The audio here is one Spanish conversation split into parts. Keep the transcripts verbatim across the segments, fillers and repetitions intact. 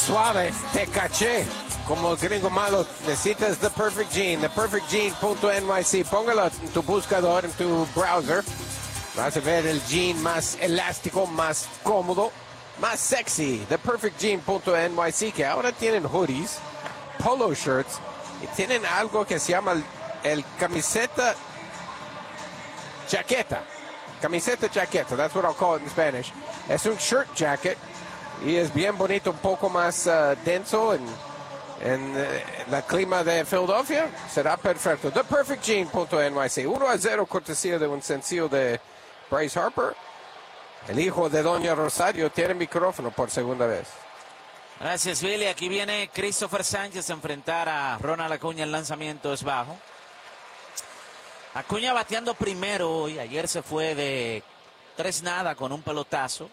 Suave, te caché. Como el gringo malo, necesitas The Perfect Jean, the perfect jean punto N Y C. Póngalo en tu buscador, en tu browser. Vas a ver el jean más elástico, más cómodo, más sexy. The Perfect Jean punto N Y C, que ahora tienen hoodies, polo shirts, y tienen algo que se llama el, el camiseta chaqueta. Camiseta chaqueta, that's what I'll call it in Spanish. Es un shirt jacket y es bien bonito, un poco más uh, denso en, en uh, la clima de Filadelfia. Será perfecto. The Perfect Jean punto N Y C. uno a cero, cortesía de un sencillo de Bryce Harper. El hijo de Doña Rosario tiene micrófono por segunda vez. Gracias, Billy. Aquí viene Christopher Sánchez a enfrentar a Ronald Acuña. El lanzamiento es bajo. Acuña bateando primero hoy. Ayer se fue de tres nada con un pelotazo.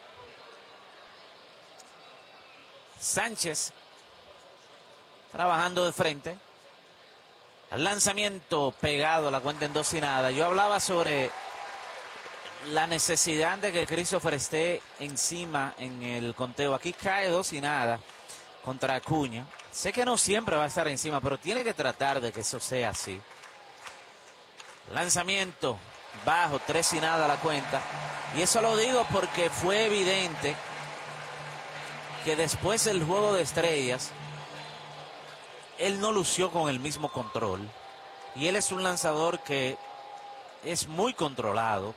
Sánchez trabajando de frente. El lanzamiento pegado, la cuenta en dos y nada. Yo hablaba sobre la necesidad de que Christopher esté encima en el conteo. Aquí cae dos y nada contra Acuña. Sé que no siempre va a estar encima, pero tiene que tratar de que eso sea así. Lanzamiento bajo, tres y nada la cuenta. Y eso lo digo porque fue evidente que después del juego de estrellas, él no lució con el mismo control. Y él es un lanzador que es muy controlado.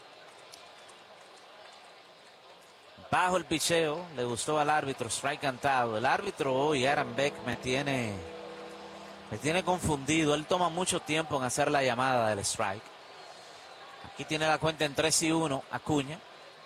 Bajo el picheo, le gustó al árbitro, strike cantado. El árbitro hoy, Aaron Beck, me tiene, me tiene confundido. Él toma mucho tiempo en hacer la llamada del strike. Aquí tiene la cuenta en tres y uno, Acuña.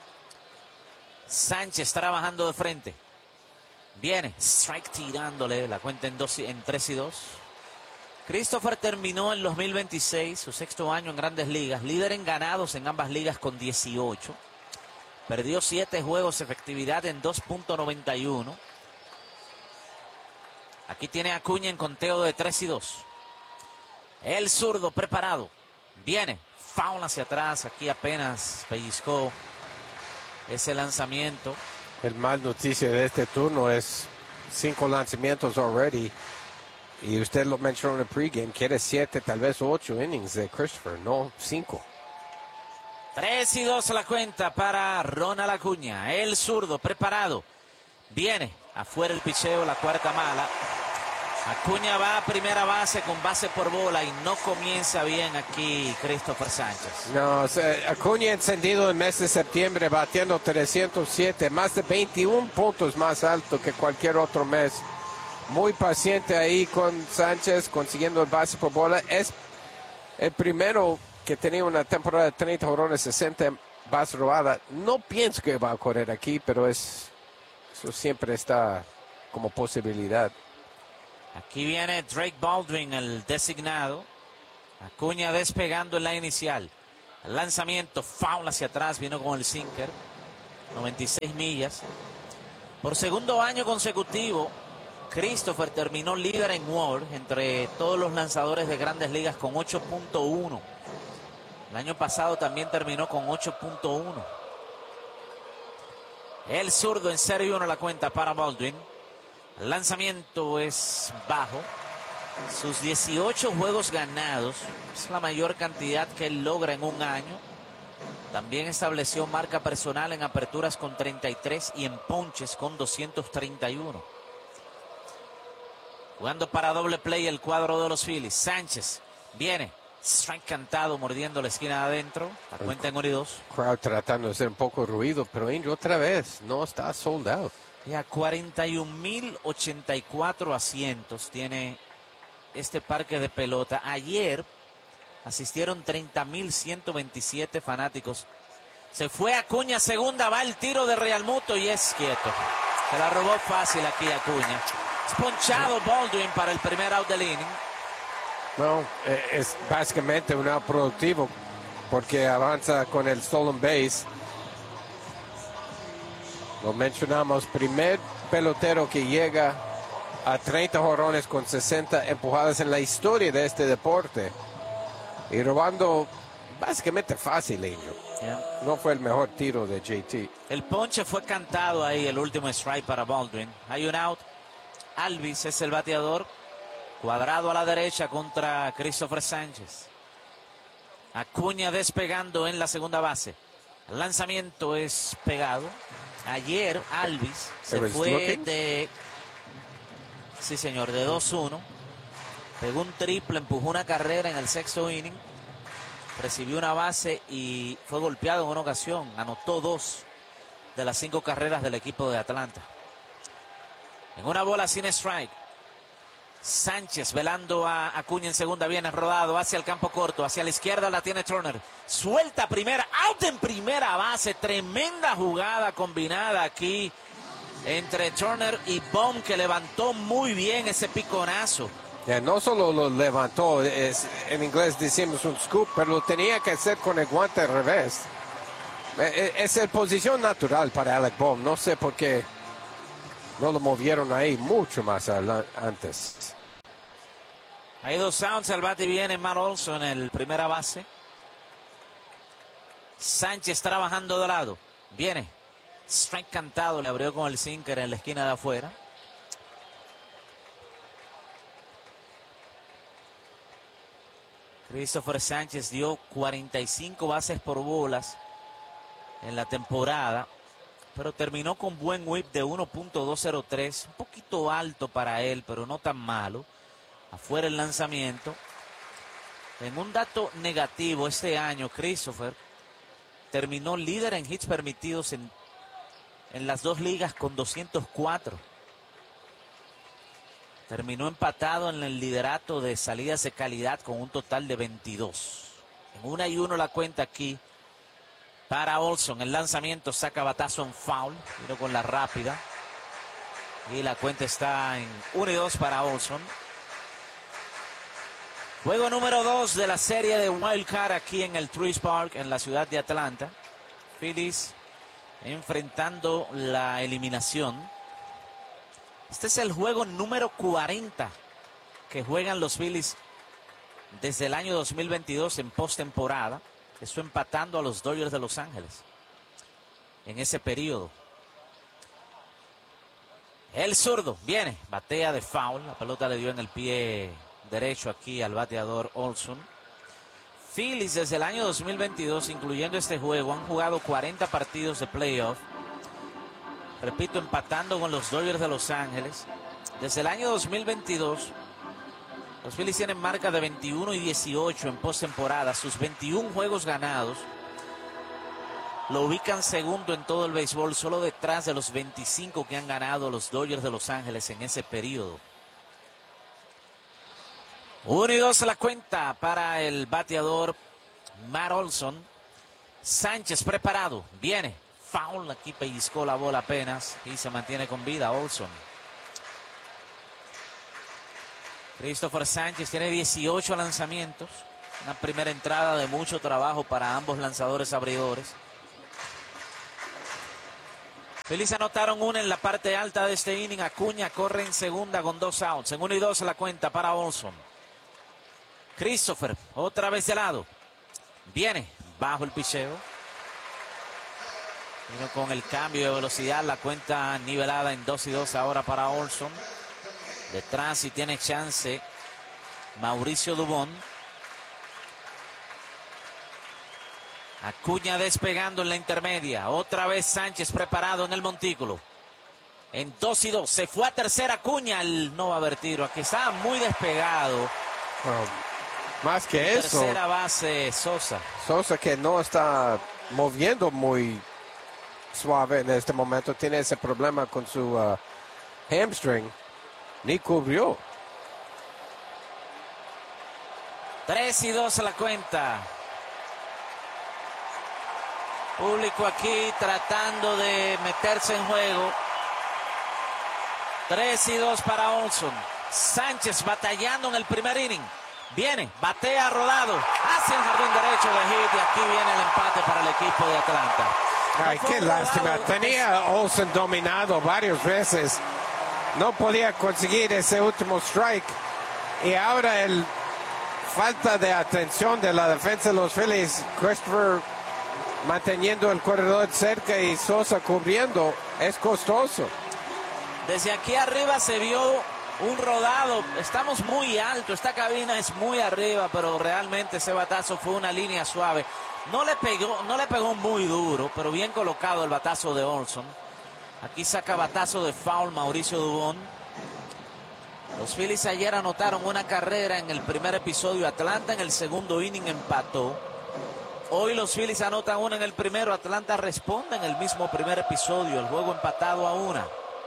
Sánchez trabajando de frente. Viene, strike tirándole, la cuenta en, dos, en tres y dos. Christopher terminó en dos mil veintiséis, su sexto año en Grandes Ligas, líder en ganados en ambas ligas con dieciocho. Perdió siete juegos, efectividad en dos punto noventa y uno. Aquí tiene Acuña en conteo de tres y dos. El zurdo preparado. Viene, foul hacia atrás, aquí apenas pellizcó ese lanzamiento. El mal noticia de este turno es cinco lanzamientos already. Y usted lo mencionó en el pregame, quiere siete, tal vez ocho innings de Christopher, no cinco. tres y dos la cuenta para Ronald Acuña. El zurdo preparado. Viene afuera el picheo, la cuarta mala. Acuña va a primera base con base por bola y no comienza bien aquí Christopher Sánchez. No, Acuña encendido en el mes de septiembre, batiendo trescientos siete, más de veintiún puntos más alto que cualquier otro mes. Muy paciente ahí con Sánchez, consiguiendo el base por bola. Es el primero que tenía una temporada de treinta jonrones, sesenta bases robadas. No pienso que va a correr aquí, pero es, eso siempre está como posibilidad. Aquí viene Drake Baldwin, el designado. Acuña despegando en la inicial. El lanzamiento, foul hacia atrás, vino con el sinker. noventa y seis millas. Por segundo año consecutivo, Christopher terminó líder en W A R entre todos los lanzadores de Grandes Ligas con ocho punto uno. El año pasado también terminó con ocho punto uno. El zurdo en cero y uno la cuenta para Baldwin. El lanzamiento es bajo. Sus dieciocho juegos ganados es la mayor cantidad que él logra en un año. También estableció marca personal en aperturas con treinta y tres y en ponches con doscientos treinta y uno. Jugando para doble play el cuadro de los Phillies. Sánchez viene. Strike cantado, mordiendo la esquina de adentro. La cuenta en uno y dos. Crowd tratando de hacer un poco de ruido, pero Angel otra vez no está sold out. Ya cuarenta y un mil ochenta y cuatro asientos tiene este parque de pelota. Ayer asistieron treinta mil ciento veintisiete fanáticos. Se fue Acuña, segunda, va el tiro de Realmuto y es quieto. Se la robó fácil aquí Acuña. Es ponchado Baldwin para el primer out del inning. No, es básicamente un out productivo porque avanza con el stolen base. Lo mencionamos, primer pelotero que llega a treinta jonrones con sesenta empujadas en la historia de este deporte. Y robando básicamente fácil, Angel. Yeah. No fue el mejor tiro de J T. El ponche fue cantado ahí, el último strike para Baldwin. Hay un out. Alvis es el bateador. Cuadrado a la derecha contra Christopher Sánchez. Acuña despegando en la segunda base. El lanzamiento es pegado. Ayer Alvis se fue de... Sí, señor, de dos uno. Pegó un triple, empujó una carrera en el sexto inning. Recibió una base y fue golpeado en una ocasión. Anotó dos de las cinco carreras del equipo de Atlanta. En una bola sin strike. Sánchez velando a Acuña en segunda, viene rodado hacia el campo corto, hacia la izquierda la tiene Turner, suelta primera, out en primera base, tremenda jugada combinada aquí entre Turner y Bohm, que levantó muy bien ese piconazo. Yeah, no solo lo levantó, es, en inglés decimos un scoop, pero lo tenía que hacer con el guante al revés. Es, es el posición natural para Alec Bohm, no sé por qué no lo movieron ahí mucho más antes. Hay dos outs, al bate viene Matt Olson en el primera base. Sánchez trabajando de lado. Viene. Strike cantado, le abrió con el sinker en la esquina de afuera. Christopher Sánchez dio cuarenta y cinco bases por bolas en la temporada, pero terminó con buen whip de uno punto dos cero tres, un poquito alto para él, pero no tan malo. Afuera el lanzamiento. En un dato negativo este año, Christopher terminó líder en hits permitidos en, en las dos ligas con doscientos cuatro. Terminó empatado en el liderato de salidas de calidad con un total de veintidós. En una y uno la cuenta aquí para Olson. El lanzamiento saca batazo en foul. Vino con la rápida. Y la cuenta está en uno y dos para Olson. Juego número dos de la serie de Wild Card aquí en el Truist Park en la ciudad de Atlanta. Phillies enfrentando la eliminación. Este es el juego número cuarenta que juegan los Phillies desde el año dos mil veintidós en postemporada. Eso empatando a los Dodgers de Los Ángeles en ese periodo. El zurdo viene, batea de foul. La pelota le dio en el pie derecho aquí al bateador Olson. Phillies desde el año dos mil veintidós, incluyendo este juego, han jugado cuarenta partidos de playoff. Repito, empatando con los Dodgers de Los Ángeles. Desde el año dos mil veintidós, los Phillies tienen marca de veintiuno y dieciocho en postemporada. Sus veintiún juegos ganados lo ubican segundo en todo el béisbol, solo detrás de los veinticinco que han ganado los Dodgers de Los Ángeles en ese periodo. Uno y dos a la cuenta para el bateador Matt Olson. Sánchez preparado, viene. Foul, aquí pellizcó la bola apenas y se mantiene con vida Olson. Christopher Sánchez tiene dieciocho lanzamientos. Una primera entrada de mucho trabajo para ambos lanzadores abridores. Phillies anotaron una en la parte alta de este inning. Acuña corre en segunda con dos outs. En uno y dos a la cuenta para Olson. Christopher, otra vez de lado. Viene bajo el picheo. Vino con el cambio de velocidad, la cuenta nivelada en dos y dos ahora para Olson. Detrás si tiene chance Mauricio Dubón. Acuña despegando en la intermedia. Otra vez Sánchez preparado en el montículo. En dos y dos. Se fue a tercera Acuña. El no va a haber tiro. Aquí estaba muy despegado. Bueno, más que en eso. Tercera base Sosa. Sosa que no está moviendo muy suave en este momento. Tiene ese problema con su uh, hamstring. Ni cubrió. Tres y dos a la cuenta. Público aquí tratando de meterse en juego. Tres y dos para Olson. Sánchez batallando en el primer inning. Viene, batea rodado hacia el jardín derecho de hit y aquí viene el empate para el equipo de Atlanta. Ay, qué lástima. Tenía Olson dominado varias veces. No podía conseguir ese último strike. Y ahora el falta de atención de la defensa de los Phillies. Christopher manteniendo el corredor cerca y Sosa cubriendo. Es costoso. Desde aquí arriba se vio un rodado. Estamos muy alto, esta cabina es muy arriba, pero realmente ese batazo fue una línea suave. No le pegó, no le pegó muy duro, pero bien colocado el batazo de Olson. Aquí saca batazo de foul Mauricio Dubón. Los Phillies ayer anotaron una carrera en el primer episodio. Atlanta en el segundo inning empató. Hoy los Phillies anotan una en el primero. Atlanta responde en el mismo primer episodio. El juego empatado a una.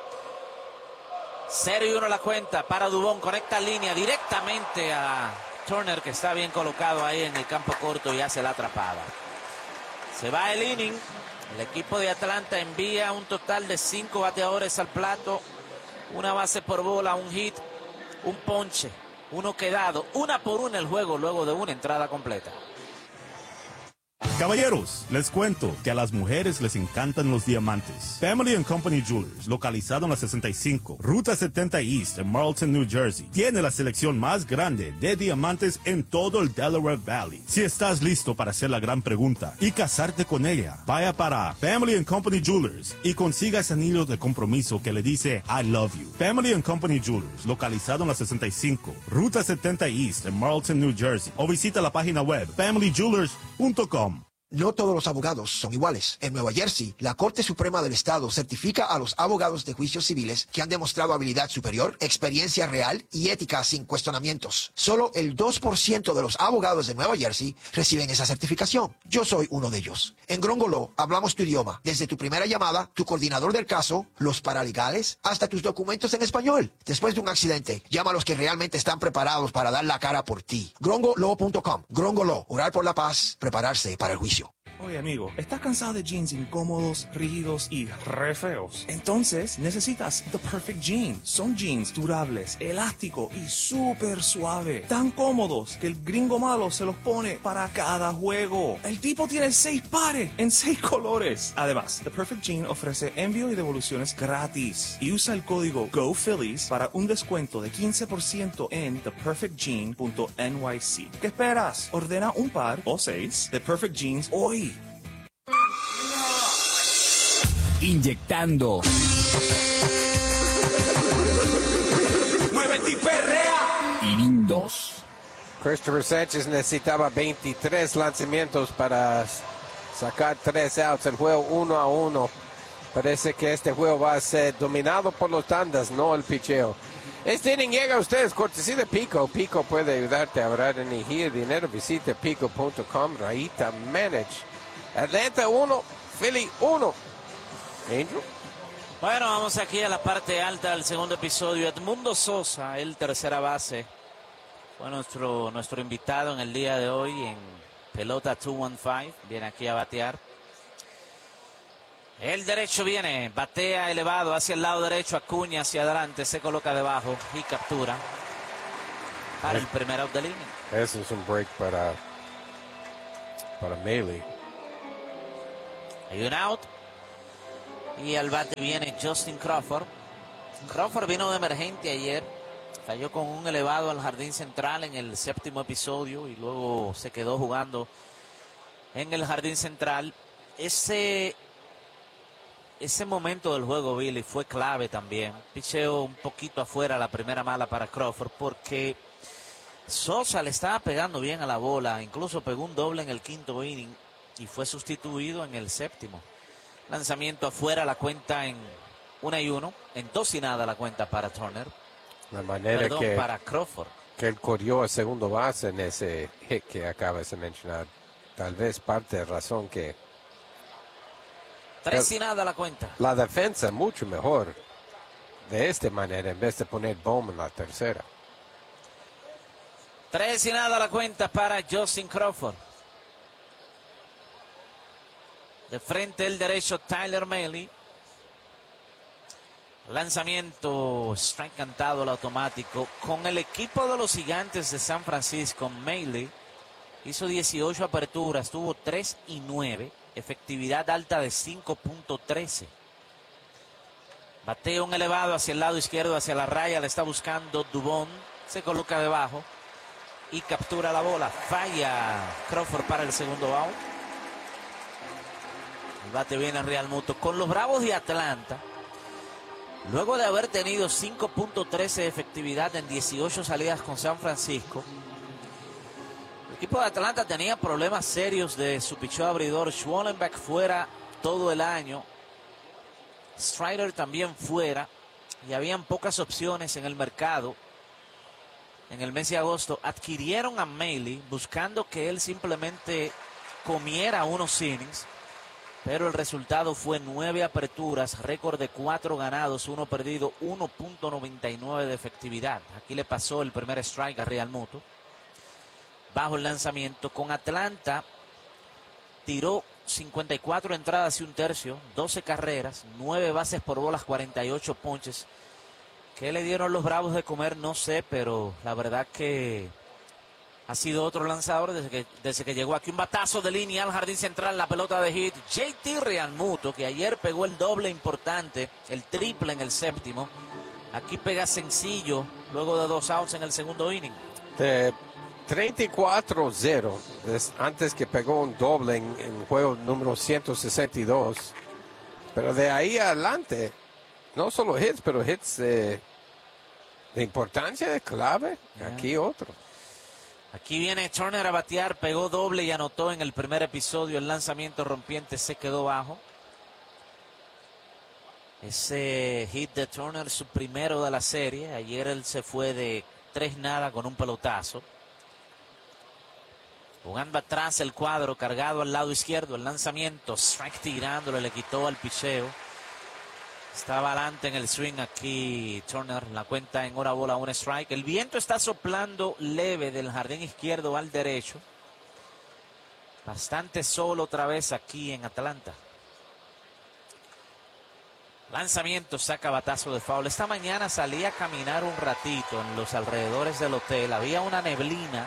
cero y uno la cuenta para Dubón. Conecta línea directamente a Turner, que está bien colocado ahí en el campo corto y hace la atrapada. Se va el inning. El equipo de Atlanta envía un total de cinco bateadores al plato. Una base por bola, un hit, un ponche, uno quedado. Una por una el juego luego de una entrada completa. Caballeros, les cuento que a las mujeres les encantan los diamantes. Family and Company Jewelers, localizado en la sesenta y cinco, Ruta setenta East en Marlton, New Jersey, tiene la selección más grande de diamantes en todo el Delaware Valley. Si estás listo para hacer la gran pregunta y casarte con ella, vaya para Family and Company Jewelers y consiga ese anillo de compromiso que le dice I love you. Family and Company Jewelers, localizado en la sesenta y cinco, Ruta setenta East en Marlton, New Jersey, o visita la página web family jewelers punto com. No todos los abogados son iguales. En Nueva Jersey, la Corte Suprema del Estado certifica a los abogados de juicios civiles que han demostrado habilidad superior, experiencia real y ética sin cuestionamientos. Solo el dos por ciento de los abogados de Nueva Jersey reciben esa certificación. Yo soy uno de ellos. En Grongo Law hablamos tu idioma, desde tu primera llamada, tu coordinador del caso, los paralegales, hasta tus documentos en español. Después de un accidente, llama a los que realmente están preparados para dar la cara por ti. grongo law punto com. Grongo Law, orar por la paz, prepararse para el juicio. Oye, amigo, ¿estás cansado de jeans incómodos, rígidos y re feos? Entonces necesitas The Perfect Jean. Son jeans durables, elásticos y súper suave. Tan cómodos que el gringo malo se los pone para cada juego. El tipo tiene seis pares en seis colores. Además, The Perfect Jean ofrece envío y devoluciones gratis. Y usa el código GoPhillies para un descuento de quince por ciento en the perfect jean punto n y c. ¿Qué esperas? Ordena un par o seis The Perfect Jeans hoy. Inyectando. ¡Muévete y perrea! Inning dos. Christopher Sánchez necesitaba veintitrés lanzamientos para sacar tres outs. El juego uno a uno. Parece que este juego va a ser dominado por los tandas, no el picheo. Este inning llega a ustedes cortesía de Pico. Pico puede ayudarte a ahorrar energía y dinero. Visite pico punto com, rayita manage. Atlanta uno, Philly uno. Angel. Bueno, vamos aquí a la parte alta del segundo episodio. Edmundo Sosa, el tercera base, fue nuestro, nuestro invitado en el día de hoy en pelota dos quince. Viene aquí a batear. El derecho viene, batea elevado hacia el lado derecho, Acuña hacia adelante, se coloca debajo y captura para el primer out de línea. Ese es un break para, para Maile. Hay un out. Y al bate viene Justin Crawford. Crawford vino de emergente ayer. Cayó con un elevado al jardín central en el séptimo episodio y luego se quedó jugando en el jardín central. Ese, ese momento del juego, Billy, fue clave también. Picheo un poquito afuera, la primera mala para Crawford, porque Sosa le estaba pegando bien a la bola. Incluso pegó un doble en el quinto inning y fue sustituido en el séptimo. Lanzamiento afuera, la cuenta en una y uno. En dos y nada la cuenta para Turner. La manera Perdón, que, para Crawford. que él corrió a segundo base en ese hit que acabas de mencionar. Tal vez parte de razón que... Tres y nada la cuenta. La defensa mucho mejor de esta manera en vez de poner Bowman en la tercera. Tres y nada la cuenta para Justin Crawford. De frente el derecho Tyler Mahle. Lanzamiento, strike cantado el automático. Con el equipo de los Gigantes de San Francisco, Mahle hizo dieciocho aperturas, tuvo tres y nueve. Efectividad alta de cinco punto trece. Bateo un elevado hacia el lado izquierdo, hacia la raya. Le está buscando Dubón. Se coloca debajo y captura la bola. Falla Crawford para el segundo out. El bate viene Real Muto. Con los Bravos de Atlanta, Luego de haber tenido cinco punto trece de efectividad en dieciocho salidas con San Francisco, el equipo de Atlanta tenía problemas serios de su picheo abridor. Schwollenbeck fuera todo el año, Strider también fuera, y habían pocas opciones en el mercado. En el mes de agosto adquirieron a Maile buscando que él simplemente comiera unos innings, pero el resultado fue nueve aperturas, récord de cuatro ganados, uno perdido, uno punto noventa y nueve de efectividad. Aquí le pasó el primer strike a Realmuto. Bajo el lanzamiento, con Atlanta tiró cincuenta y cuatro entradas y un tercio, doce carreras, nueve bases por bolas, cuarenta y ocho ponches. ¿Qué le dieron los Bravos de comer? No sé, pero la verdad que ha sido otro lanzador desde que, desde que llegó aquí. Un batazo de línea al jardín central, la pelota de hit. J T Realmuto, que ayer pegó el doble importante, el triple en el séptimo. Aquí pega sencillo, luego de dos outs en el segundo inning. De treinta y cuatro cero, antes que pegó un doble en, en juego número ciento sesenta y dos. Pero de ahí adelante, no solo hits, pero hits de, de importancia, de clave. Yeah. Aquí otro. Aquí viene Turner a batear, pegó doble y anotó en el primer episodio. El lanzamiento rompiente se quedó bajo. Ese hit de Turner, su primero de la serie. Ayer él se fue de tres nada con un pelotazo. Jugando atrás el cuadro, cargado al lado izquierdo. El lanzamiento, strike tirándole, le quitó al picheo. Estaba adelante en el swing aquí Turner, la cuenta en hora bola, un strike. El viento está soplando leve del jardín izquierdo al derecho. Bastante solo otra vez aquí en Atlanta. Lanzamiento, saca batazo de foul. Esta mañana salí a caminar un ratito en los alrededores del hotel. Había una neblina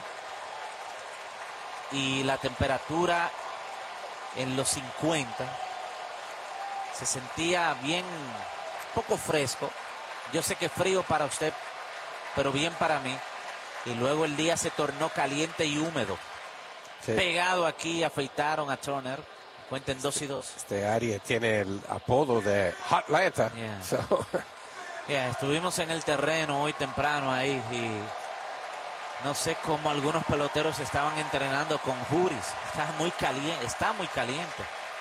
y la temperatura en los cincuenta. Se sentía bien, poco fresco. Yo sé que frío para usted, pero bien para mí. Y luego el día se tornó caliente y húmedo. Sí. Pegado aquí, afeitaron a Turner. Cuenten dos y dos. Este área tiene el apodo de Hot Atlanta. Yeah. So. Yeah, estuvimos en el terreno hoy temprano ahí y no sé cómo algunos peloteros estaban entrenando con juris. Está muy caliente, está muy caliente.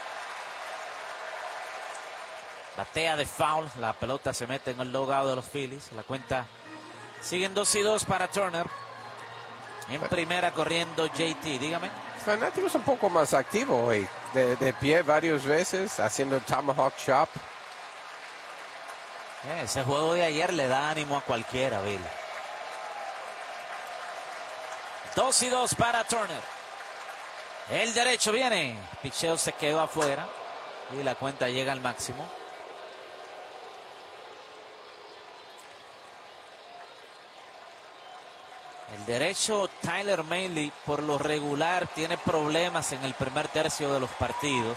Batea de foul, la pelota se mete en el logout de los Phillies. La cuenta siguen dos y dos para Turner. En primera corriendo J T, dígame. Fanático es un poco más activo hoy, de, de pie varias veces, haciendo el tomahawk chop. Yeah, ese juego de ayer le da ánimo a cualquiera, Bill. Dos y dos para Turner. El derecho viene. Picheo se quedó afuera y la cuenta llega al máximo. El derecho, Tyler Mahle, por lo regular, tiene problemas en el primer tercio de los partidos.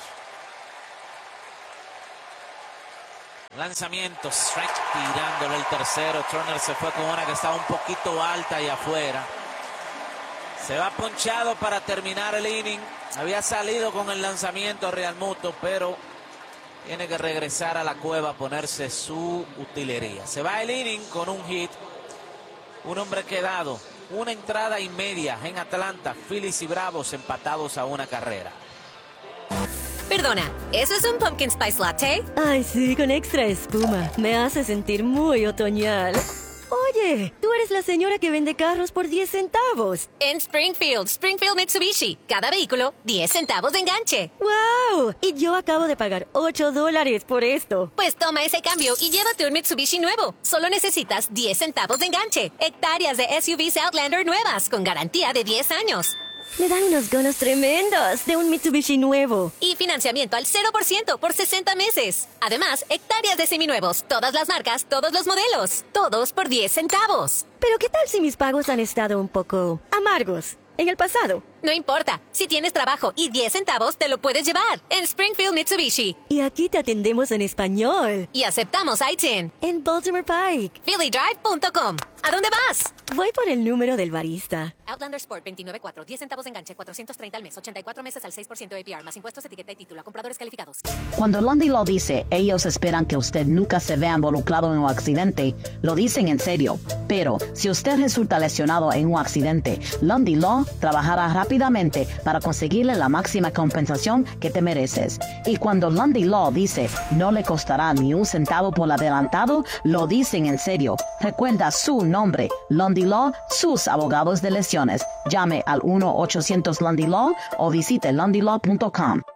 Lanzamiento, strike, tirándole el tercero. Turner se fue con una que estaba un poquito alta y afuera. Se va ponchado para terminar el inning. Había salido con el lanzamiento Realmuto, pero tiene que regresar a la cueva a ponerse su utilería. Se va el inning con un hit. Un hombre quedado. Una entrada y media en Atlanta. Phillies y Bravos empatados a una carrera. Perdona, ¿eso es un pumpkin spice latte? Ay, sí, con extra espuma. Me hace sentir muy otoñal. Oye, tú eres la señora que vende carros por diez centavos. En Springfield, Springfield Mitsubishi. Cada vehículo, diez centavos de enganche. ¡Wow! Y yo acabo de pagar ocho dólares por esto. Pues toma ese cambio y llévate un Mitsubishi nuevo. Solo necesitas diez centavos de enganche. Hectáreas de S U Vs Outlander nuevas, con garantía de diez años. Me dan unos ganas tremendos de un Mitsubishi nuevo. Y financiamiento al cero por ciento por sesenta meses. Además, hectáreas de seminuevos. Todas las marcas, todos los modelos. Todos por diez centavos. Pero ¿qué tal si mis pagos han estado un poco amargos en el pasado? No importa, si tienes trabajo y diez centavos, te lo puedes llevar en Springfield Mitsubishi. Y aquí te atendemos en español. Y aceptamos I T I N. En Baltimore Pike. Philly Drive punto com. ¿A dónde vas? Voy por el número del barista. Outlander Sport veintinueve cuatro, diez centavos de enganche, cuatrocientos treinta al mes, ochenta y cuatro meses al seis por ciento A P R, más impuestos, etiqueta y título a compradores calificados. Cuando Lundy Law dice, ellos esperan que usted nunca se vea involucrado en un accidente, lo dicen en serio. Pero, si usted resulta lesionado en un accidente, Lundy Law trabajará rápidamente para conseguirle la máxima compensación que te mereces. Y cuando Lundy Law dice, no le costará ni un centavo por adelantado, lo dicen en serio. Recuerda su nombre, Lundy Law, sus abogados de lesiones. Llame al uno ochocientos Lundy Law o visite lundy law punto com.